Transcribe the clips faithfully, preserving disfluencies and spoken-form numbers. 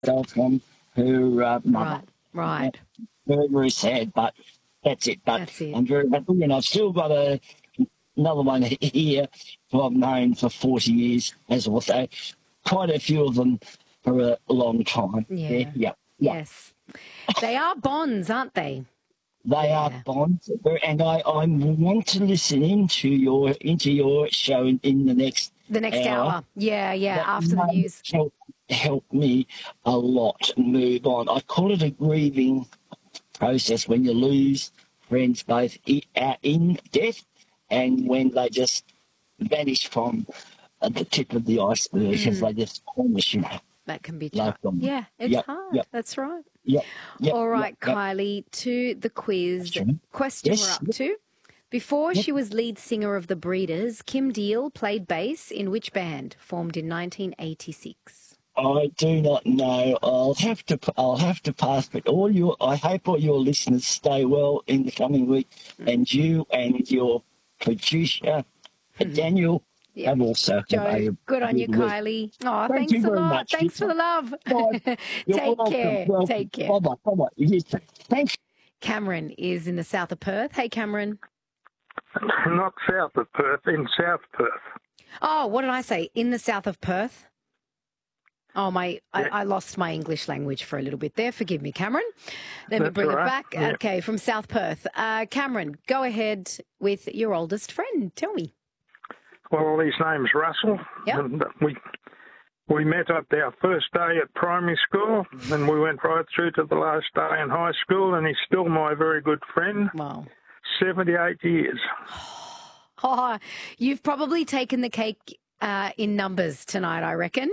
from her uh, mother. Right, right. Very, very sad, but that's it. But That's it. I'm very happy, and I've still got a, another one here who I've known for forty years, as I will say. Quite a few of them for a long time. Yeah. Yeah, yeah, yeah. Yes. They are bonds, aren't they? They Yeah. are bonds, and I, I want to listen into your into your show in, in the next The next hour. hour. Yeah, yeah, That after the may news. help, help me a lot move on. I call it a grieving process when you lose friends both i- uh, in death and when they just vanish from uh, the tip of the iceberg because Mm. they just vanish, you know. That can be Life tough. gone. Yeah, it's Yep, hard. yep, That's right. yep, yep. All right, yep, yep. Kylie, to the quiz. That's right. Question we're Yes, up yep, to. Before yep. she was lead singer of the Breeders, Kim Deal played bass in which band, formed in nineteen eighty-six? I do not know. I'll have to. I'll have to pass. But all your, I hope all your listeners stay well in the coming week, and you and your producer, Daniel, Yep. have also have Joe, a good on you, good week. Kylie. Oh, Thank thanks you a very lot. much. Thanks for the love. Bye. You're Take welcome. care. welcome. Take care. Bye bye. Bye bye. Yes. Thanks. Cameron is in the south of Perth. Hey, Cameron. Not south of Perth, in South Perth. Oh, what did I say? In the south of Perth? Oh, my, I, Yeah. I lost my English language for a little bit there. Forgive me, Cameron. Let me That's bring all it right. back. Yeah. Okay, from South Perth. Uh, Cameron, go ahead with your oldest friend. Tell me. Well, his name's Russell. Yep. And we we met up our first day at primary school, and we went right through to the last day in high school, and he's still my very good friend. Wow. seventy-eight years. Oh, you've probably taken the cake uh, in numbers tonight, I reckon.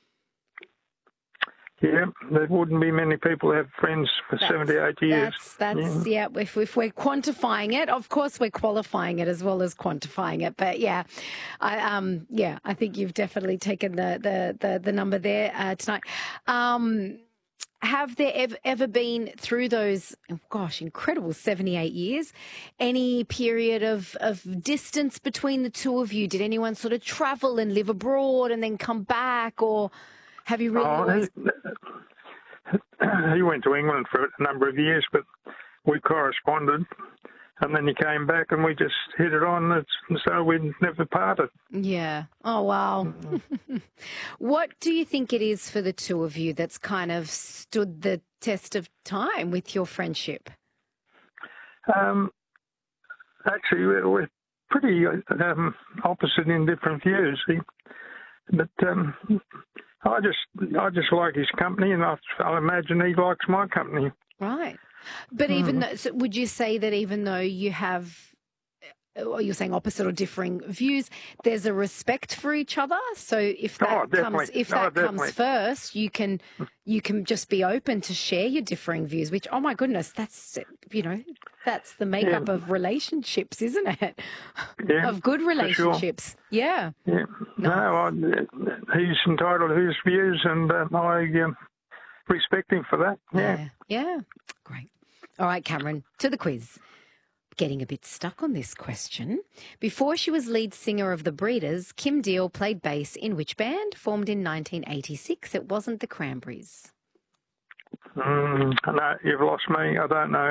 Yeah, there wouldn't be many people who have friends for That's- seventy-eight years. That's, that's yeah. If, if we're quantifying it, of course we're qualifying it as well as quantifying it. But yeah, I um yeah, I think you've definitely taken the the the, the number there uh, tonight. Um, have there ever, ever been through those, oh gosh, incredible seventy-eight years, any period of, of distance between the two of you? Did anyone sort of travel and live abroad and then come back, or have you really Oh, always... he, he went to England for a number of years, but we corresponded, and then he came back and we just hit it on, and so we never parted. Yeah. Oh, wow. What do you think it is for the two of you that's kind of stood the test of time with your friendship? Um, actually, we're, we're pretty um, opposite in different views. He, but um, I just, I just like his company, and I, I imagine he likes my company. Right. But even though, so would you say that even though you have, or you're saying opposite or differing views, there's a respect for each other? So if that Oh, comes, definitely. if Oh, that definitely. comes first, you can, you can just be open to share your differing views. Which, oh my goodness, that's you know, that's the makeup Yeah. of relationships, isn't it? Yeah, Of good for sure. relationships. Yeah. Yeah. No, I, he's entitled to his views, and uh, I um, respect him for that. Yeah. Yeah. Yeah. Great. All right, Cameron, to the quiz. Getting a bit stuck on this question. Before she was lead singer of the Breeders, Kim Deal played bass in which band? Formed in nineteen eighty-six. It wasn't the Cranberries. Mm, no, you've lost me. I don't know.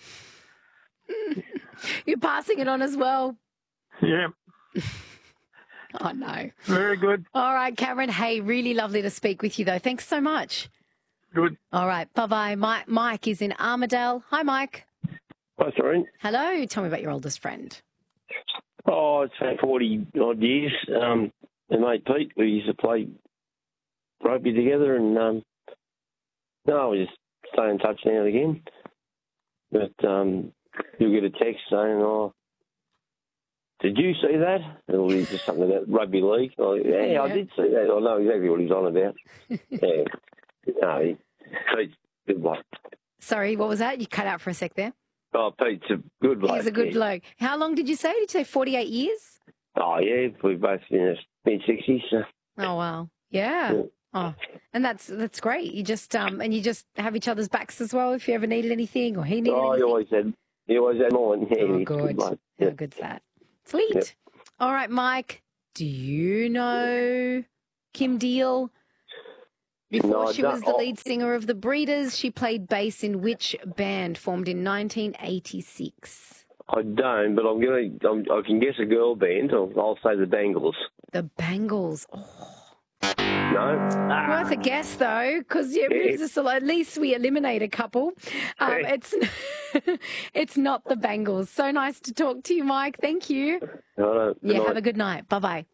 You're passing it on as well. Yeah. Oh, no. Very good. All right, Cameron. Hey, really lovely to speak with you, though. Thanks so much. Good. All right. Bye-bye. Mike, Mike is in Armidale. Hi, Mike. Hi, sorry. Hello. Tell me about your oldest friend. Oh, it's been forty odd years. Um, and mate Pete, we used to play rugby together, and um, no, we just stay in touch now and again. But um, you'll get a text saying, "Oh, did you see that?" It'll be just something about rugby league. Oh, yeah, Yeah. I did see that. I know exactly what he's on about. Yeah, no, he, Pete's a good bloke. Sorry, what was that? You cut out for a sec there. Oh, Pete's a good bloke. He's a good yeah. bloke. How long did you say? Did you say forty-eight years? Oh, yeah, we're both in our mid-sixties. So. Oh, wow. Yeah. Yeah. Oh, and that's that's great. You just um and you just have each other's backs as well if you ever needed anything or he needed Oh, he anything. always had, he always had mine. Yeah, Oh, he's a good. bloke. How Yeah. good's that? Sweet. Yep. All right, Mike. Do you know Kim Deal? Before No, I she don't- was the oh. lead singer of the Breeders, she played bass in which band formed in nineteen eighty-six? I don't, but I'm gonna. I'm, I can guess a girl band. I'll, I'll say the Bangles. The Bangles. Oh, No. worth a guess though, because it Yeah. moves us a lot. At least we eliminate a couple. Um, Hey. it's it's not the Bangles. So nice to talk to you, Mike. Thank you. No, Yeah, no. have a good night. Bye bye.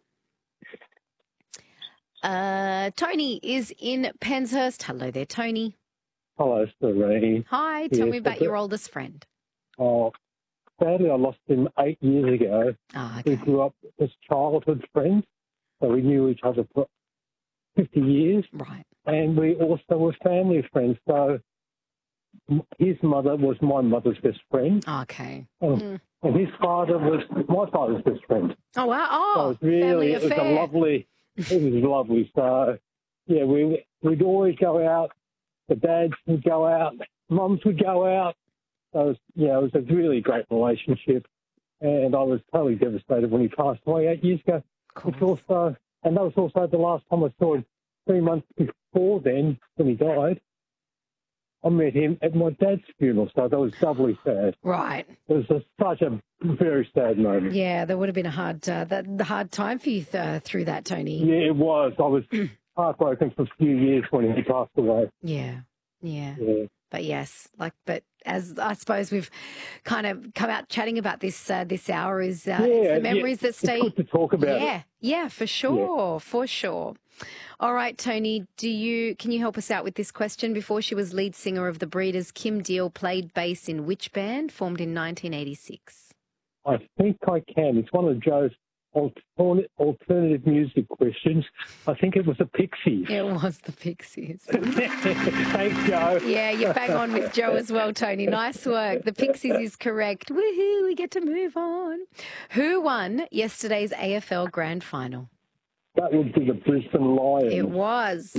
Uh, Tony is in Penshurst. Hello there, Tony. Hello, Serene. Hi. Tell Yes, me about okay. your oldest friend. Oh, sadly, I lost him eight years ago. Ah, We okay. grew up as childhood friends, so we knew each other for fifty years, Right. and we also were family friends. So m- his mother was my mother's best friend, Okay. and, Mm. and his father was my father's best friend. Oh wow. So it Oh, was really, family it was a affair. lovely, it was lovely. So, yeah, we, we'd always go out. The dads would go out. Mums would go out. So, it was, yeah, it was a really great relationship. And I was totally devastated when he passed away eight years ago. Cool. It's also, and that was also the last time I saw him. Three months before then, when he died, I met him at my dad's funeral. So that was doubly sad. Right. It was a, such a very sad moment. Yeah, there would have been a hard, uh, that, the hard time for you uh, through that, Tony. Yeah, it was. I was heartbroken for a few years when he passed away. Yeah. Yeah. Yeah. But yes, like, but as I suppose we've kind of come out chatting about this uh, this hour is uh, Yeah, it's the yeah, memories that it's stay. good to talk about yeah, it. yeah, for sure, for sure. All right, Tony, do you can you help us out with this question? Before she was lead singer of the Breeders, Kim Deal played bass in which band formed in nineteen eighty-six? I think I can. It's one of Joe's alternate, alternative music questions. I think it was the Pixies. It was the Pixies. Thanks, Joe. Yeah, you bang on with Joe as well, Tony. Nice work. The Pixies is correct. Woohoo, we get to move on. Who won yesterday's A F L Grand Final? That would be the Brisbane Lions. It was.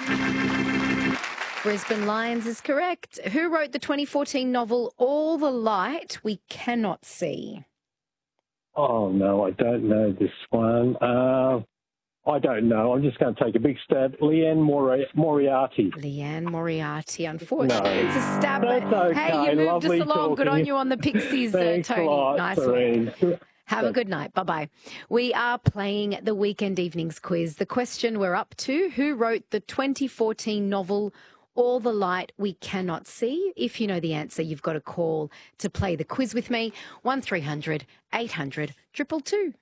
Brisbane Lions is correct. Who wrote the twenty fourteen novel All the Light We Cannot See? Oh, no, I don't know this one. Uh, I don't know. I'm just going to take a big stab. Leanne Mori- Moriarty. Leanne Moriarty. Unfortunately, No. it's a stab. That's but hey, okay. you moved Lovely us along. Good talking. on you on the Pixies, uh, Thanks Tony. a lot, Nice work. Serene. Have a good night. Bye-bye. We are playing the Weekend Evenings quiz. The question we're up to, who wrote the twenty fourteen novel All the Light We Cannot See? If you know the answer, you've got to call to play the quiz with me. one three hundred eight hundred two two two.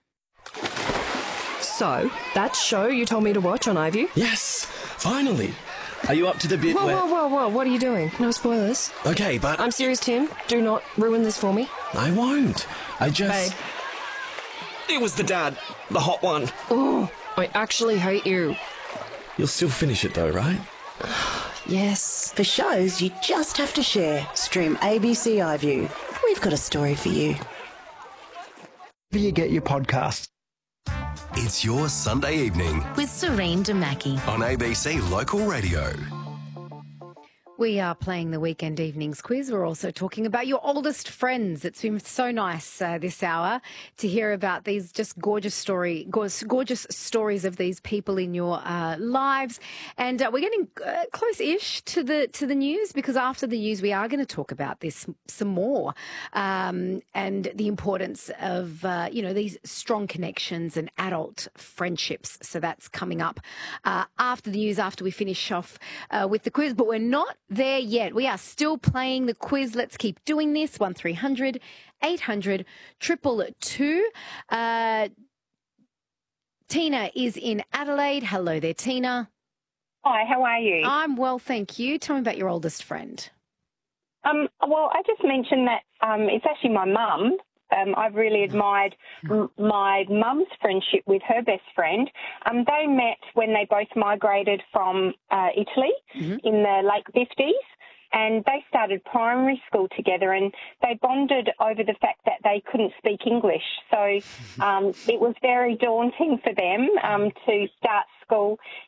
So, that show you told me to watch on iView? Yes, finally. Are you up to the bit Whoa, where... whoa, whoa, whoa, what are you doing? No spoilers. Okay, but... I'm serious, Tim. Do not ruin this for me. I won't. I just... Babe. It was the dad. The hot one. Oh, I actually hate you. You'll still finish it though, right? Yes. For shows you just have to share, stream A B C iView. We've got a story for you. Wherever you get your podcasts. It's your Sunday evening with Serene Damaki on A B C Local Radio. We are playing the Weekend Evenings quiz. We're also talking about your oldest friends. It's been so nice uh, this hour to hear about these just gorgeous story, gorgeous, gorgeous stories of these people in your uh, lives. And uh, we're getting uh, close-ish to the to the news, because after the news we are going to talk about this some more, um, and the importance of uh, you know these strong connections and adult friendships. So that's coming up uh, after the news, after we finish off uh, with the quiz. But we're not there yet. We are still playing the quiz. Let's keep doing this. one three hundred eight hundred two two two. Uh, Tina is in Adelaide. Hello there, Tina. Hi, how are you? I'm well, thank you. Tell me about your oldest friend. Um, well, I just mentioned that um, it's actually my mum. Um, I've really admired m- my mum's friendship with her best friend. Um, they met when they both migrated from uh, Italy Mm-hmm. in the late fifties, and they started primary school together, and they bonded over the fact that they couldn't speak English. So um, it was very daunting for them um, to start school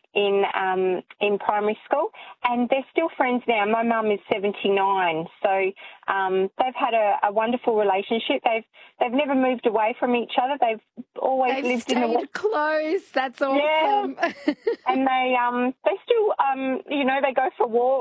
in um, in primary school, and they're still friends now. My mum is seventy-nine, so um, they've had a, a wonderful relationship. They've they've never moved away from each other. They've always They've lived stayed in the close. That's awesome. Yeah. And they um they still um you know they go for walks.